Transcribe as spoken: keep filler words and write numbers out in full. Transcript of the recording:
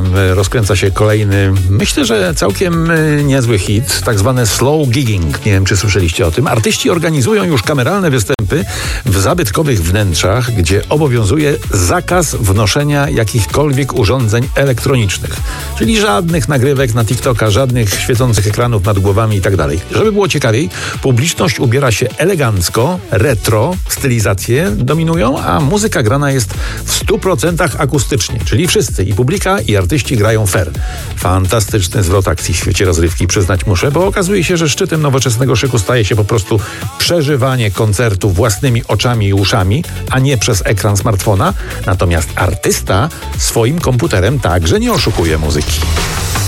rozkręca się kolejny, myślę, że całkiem niezły hit, tak zwany slow gigging. Nie wiem, czy słyszeliście o tym. Artyści organizują już kameralne występy w zabytkowych wnętrzach, gdzie obowiązuje zakaz wnoszenia jakichkolwiek urządzeń elektronicznych. Czyli żadnych nagrywek na TikToka, żadnych świecących ekranów nad głowami i tak dalej. Żeby było ciekawiej, publiczność ubiera się elegancko, retro, stylizacje dominują, a muzyka grana jest w stu procentach akustycznie, czyli wszyscy, i publika, i artyści grają fair. Fantastyczny zwrot akcji w świecie rozrywki, przyznać muszę, bo okazuje się, że szczytem nowoczesnego szyku staje się po prostu przeżywanie koncertu własnymi oczami i uszami, a nie przez ekran smartfona. Natomiast artysta swoim komputerem także nie oszukuje muzyki.